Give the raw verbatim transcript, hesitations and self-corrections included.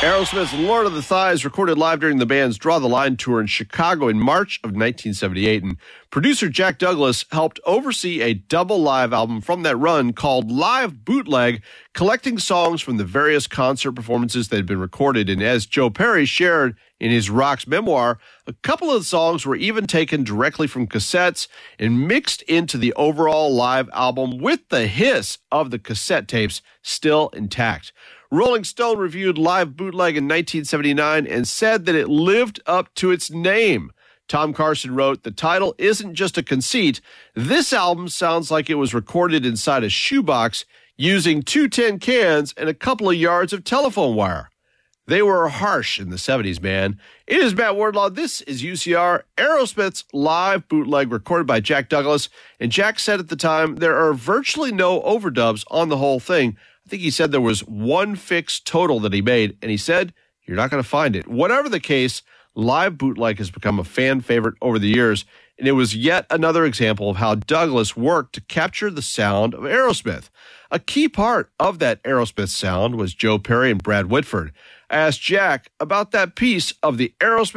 Aerosmith's Lord of the Thighs, recorded live during the band's Draw the Line tour in Chicago in March of nineteen seventy-eight. And producer Jack Douglas helped oversee a double live album from that run called Live Bootleg, collecting songs from the various concert performances that had been recorded. And as Joe Perry shared in his Rocks memoir, a couple of the songs were even taken directly from cassettes and mixed into the overall live album with the hiss of the cassette tapes still intact. Rolling Stone reviewed Live Bootleg in nineteen seventy-nine and said that it lived up to its name. Tom Carson wrote, "The title isn't just a conceit. This album sounds like it was recorded inside a shoebox using two tin cans and a couple of yards of telephone wire." They were harsh in the seventies, man. It is Matt Wardlaw. This is U C R, Aerosmith's Live Bootleg, recorded by Jack Douglas. And Jack said at the time, there are virtually no overdubs on the whole thing. I think he said there was one fixed total that he made, and he said, you're not going to find it. Whatever the case, Live Bootleg has become a fan favorite over the years, and it was yet another example of how Douglas worked to capture the sound of Aerosmith. A key part of that Aerosmith sound was Joe Perry and Brad Whitford. I asked Jack about that piece of the Aerosmith